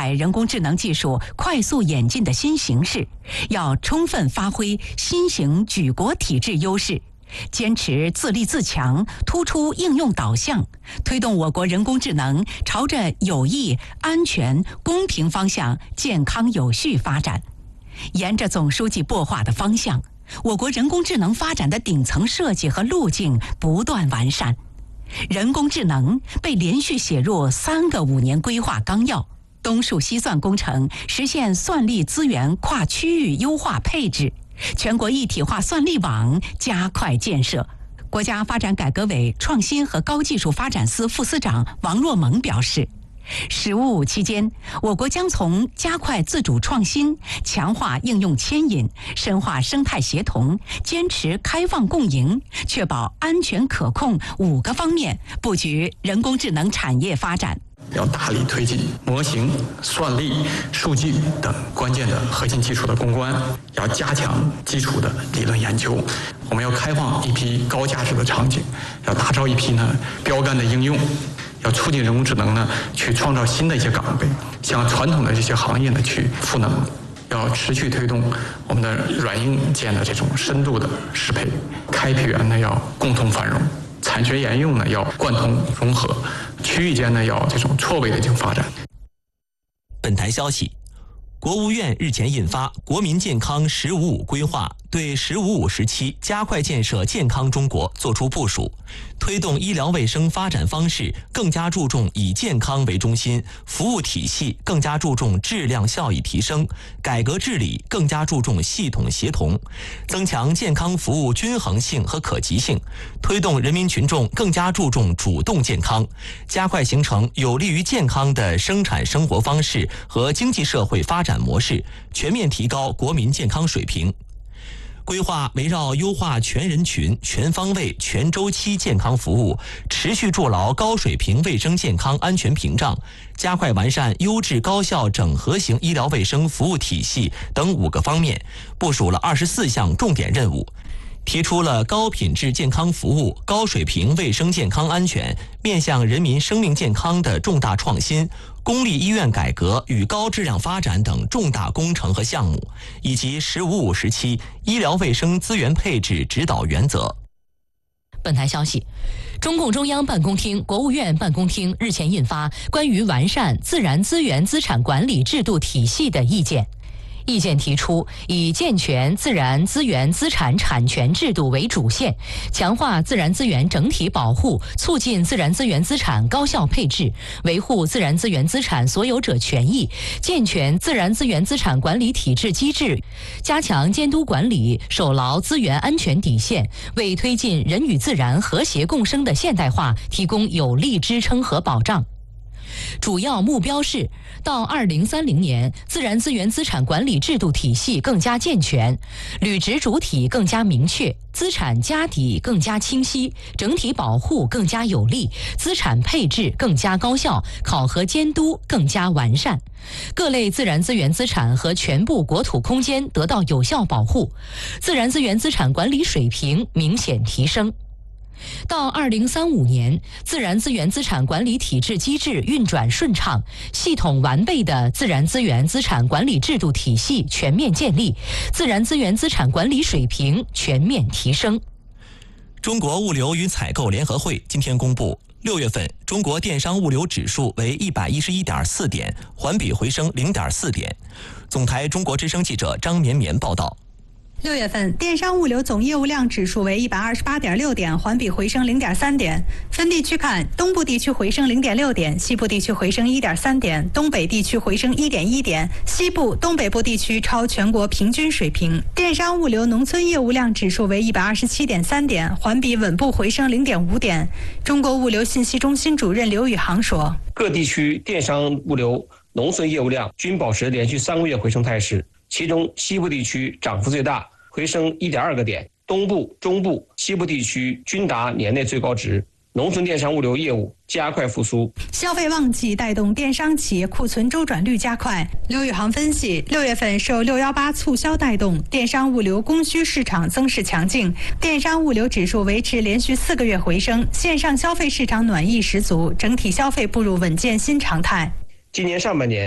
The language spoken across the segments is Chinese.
海人工智能技术快速演进的新形势，要充分发挥新型举国体制优势，坚持自立自强，突出应用导向，推动我国人工智能朝着有益、安全、公平方向健康有序发展。沿着总书记擘画的方向，我国人工智能发展的顶层设计和路径不断完善。人工智能被连续写入3个5年规划纲要，东数西算工程实现算力资源跨区域优化配置，全国一体化算力网加快建设。国家发展改革委创新和高技术发展司副司长王若萌表示，“15+5”期间，我国将从加快自主创新、强化应用牵引、深化生态协同、坚持开放共赢、确保安全可控5个方面布局人工智能产业发展。 要大力推进模型、算力、数据等关键的核心技术的攻关，要加强基础的理论研究。我们要开放一批高价值的场景，要打造一批标杆的应用。要促进人工智能去创造新的一些岗位，向传统的这些行业去赋能。要持续推动我们的软硬件的这种深度的适配，开辟园要共同繁荣，产学研用要贯通融合，区域间要这种错位的这种发展。 本台消息，国务院日前印发《国民健康15+5》规划，对“15+5”时期加快建设健康中国作出部署，推动医疗卫生发展方式更加注重以健康为中心，服务体系更加注重质量效益提升，改革治理更加注重系统协同，增强健康服务均衡性和可及性，推动人民群众更加注重主动健康，加快形成有利于健康的生产生活方式和经济社会发展模式，全面提高国民健康水平。规划围绕优化全人群、全方位、全周期健康服务，持续筑牢高水平卫生健康安全屏障，加快完善优质高效整合型医疗卫生服务体系等5个方面，部署了24项重点任务，提出了高品质健康服务、高水平卫生健康安全、面向人民生命健康的重大创新、公立医院改革与高质量发展等重大工程和项目，以及“15+5”时期医疗卫生资源配置指导原则。 本台消息，中共中央办公厅、国务院办公厅日前印发《关于完善自然资源资产管理制度体系的意见》。意见提出，以健全自然资源资产产权制度为主线，强化自然资源整体保护，促进自然资源资产高效配置，维护自然资源资产所有者权益，健全自然资源资产管理体制机制，加强监督管理，守牢资源安全底线，为推进人与自然和谐共生的现代化提供有力支撑和保障。主要目标是，到2030年，自然资源资产管理制度体系更加健全，履职主体更加明确，资产家底更加清晰，整体保护更加有力，资产配置更加高效，考核监督更加完善，各类自然资源资产和全部国土空间得到有效保护，自然资源资产管理水平明显提升。到2035年，自然资源资产管理体制机制运转顺畅，系统完备的自然资源资产管理制度体系全面建立，自然资源资产管理水平全面提升。 中国物流与采购联合会今天公布，6月份中国电商物流指数为111.4点，环比回升0.4点。总台中国之声记者张绵绵报道。 6月份电商物流总业务量指数为128.6点，环比回升0.3点。分地区看，东部地区回升0.6点，西部地区回升1.3点，东北地区回升1.1点，西部、东北部地区超全国平均水平。电商物流农村业务量指数为127.3点，环比稳步回升0.5点。中国物流信息中心主任刘宇航说， 各地区电商物流农村业务量均保持连续3个月回升态势，其中西部地区涨幅最大，回升1.2个点，东部、中部、西部地区均达年内最高值。农村电商物流业务加快复苏， 消费旺季带动电商企业库存周转率加快。刘宇航分析，6月份受618促销带动，电商物流供需市场增势强劲，电商物流指数维持连续4个月回升，线上消费市场暖意十足，整体消费步入稳健新常态。 今年上半年，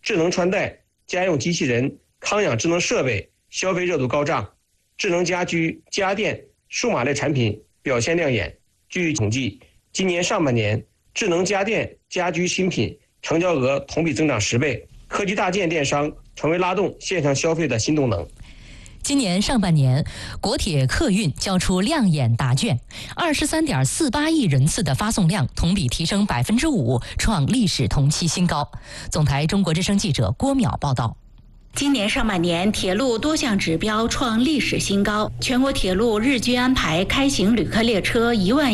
智能穿戴、家用机器人、康养智能设备消费热度高涨，智能家居、家电、数码类产品表现亮眼。据统计，今年上半年智能家电、家居新品成交额同比增长10倍，科技大件电商成为拉动线上消费的新动能。 今年上半年，国铁客运交出亮眼答卷，23.48亿人次的发送量，同比提升5%，创历史同期新高。总台中国之声记者郭淼报道。 今年上半年，铁路多项指标创历史新高。全国铁路日均安排开行旅客列车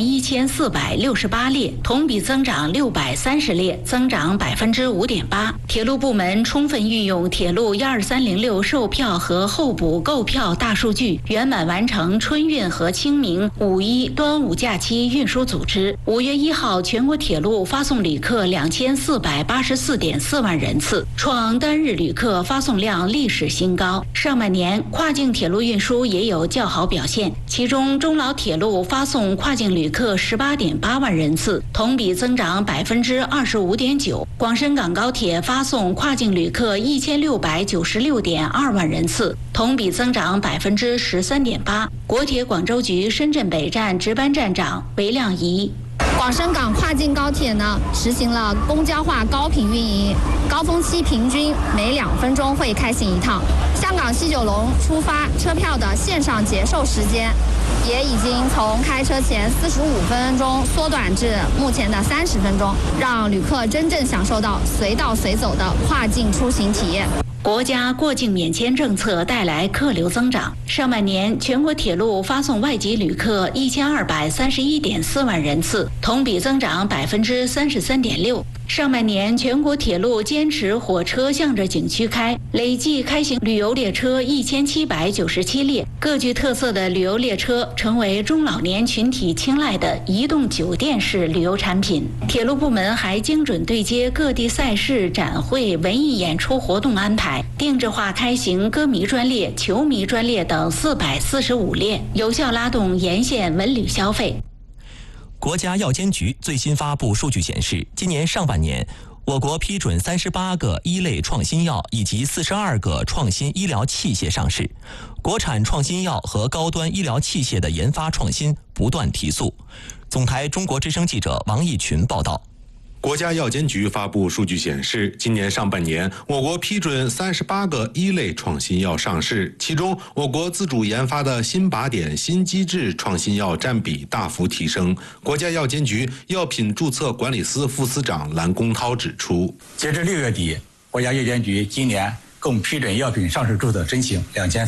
11468列，同比增长630列，增长5.8%。铁路部门充分运用铁路12306售票和候补购票大数据，圆满完成春运和清明、五一、端午假期运输组织。5月1号，全国铁路发送旅客2484.4万人次，创单日旅客发送量历史新高。上半年跨境铁路运输也有较好表现，其中中老铁路发送跨境旅客18.8万人次，同比增长25.9%。广深港高铁发送跨境旅客1696.2万人次，同比增长13.8%。国铁广州局深圳北站值班站长韦亮仪。 广深港跨境高铁呢，实行了公交化高频运营，高峰期平均每2分钟会开行一趟。香港西九龙出发车票的线上结售时间，也已经从开车前45分钟缩短至目前的30分钟，让旅客真正享受到随到随走的跨境出行体验。 国家过境免签政策带来客流增长，上半年全国铁路发送外籍旅客1231.4万人次，同比增长33.6%。上半年全国铁路坚持火车向着景区开，累计开行旅游列车1797列，各具特色的旅游列车成为中老年群体青睐的移动酒店式旅游产品。铁路部门还精准对接各地赛事、展会、文艺演出活动安排，定制化开行歌迷专列、球迷专列等445列，有效拉动沿线文旅消费。 国家药监局最新发布数据显示，今年上半年，我国批准38个一类创新药以及42个创新医疗器械上市，国产创新药和高端医疗器械的研发创新不断提速。总台中国之声记者王义群报道。 国家药监局发布数据显示，今年上半年，我国批准38个一类创新药上市，其中我国自主研发的新靶点、新机制创新药占比大幅提升。国家药监局药品注册管理司副司长蓝公涛指出， 截至6月底，国家药监局今年共批准药品上市注册申请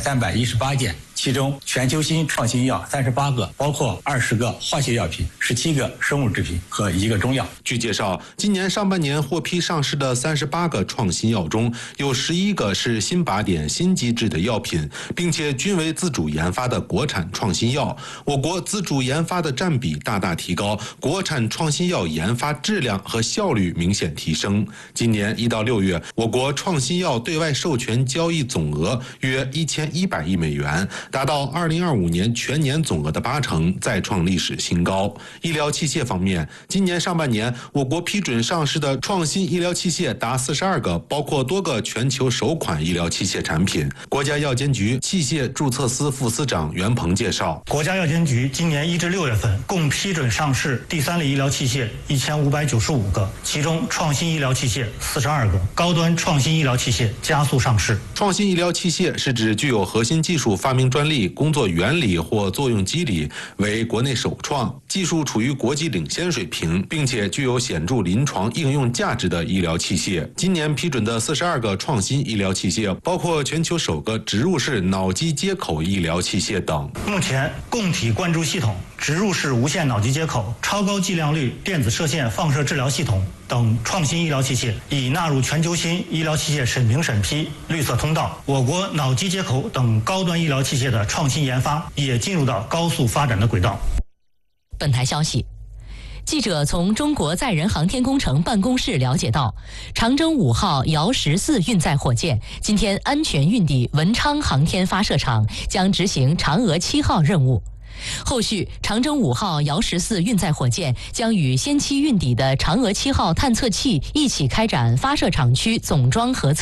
2318件。其中全球新创新药38个，包括20个化学药品、17个生物制品和1个中药。 据介绍，今年上半年获批上市的38个创新药中，有11个是新靶点、新机制的药品，并且均为自主研发的国产创新药。我国自主研发的占比大大提高，国产创新药研发质量和效率明显提升。今年1到6月，我国创新药对外授权交易总额约1100亿美元。达到2025年全年总额的80%，再创历史新高。医疗器械方面，今年上半年，我国批准上市的创新医疗器械达42个，包括多个全球首款医疗器械产品。国家药监局器械注册司副司长袁鹏介绍， 国家药监局今年1至6月份共批准上市第3类医疗器械1595个，其中创新医疗器械42个，高端创新医疗器械加速上市。 创新医疗器械是指具有核心技术发明专利、工作原理或作用机理，为国内首创，技术处于国际领先水平，并且具有显著临床应用价值的医疗器械。今年批准的42个创新医疗器械，包括全球首个植入式脑机接口医疗器械等。 目前，供体灌注系统、植入式无线脑机接口、超高剂量率电子射线放射治疗系统等创新医疗器械已纳入全球新医疗器械审评审批绿色通道。我国脑机接口等高端医疗器械的创新研发也进入到高速发展的轨道。 本台消息，记者从中国载人航天工程办公室了解到，长征5号遥14运载火箭今天安全运抵文昌航天发射场，将执行嫦娥7号任务。 后续，长征5号遥14运载火箭将与先期运抵的嫦娥7号探测器一起开展发射场区总装核测。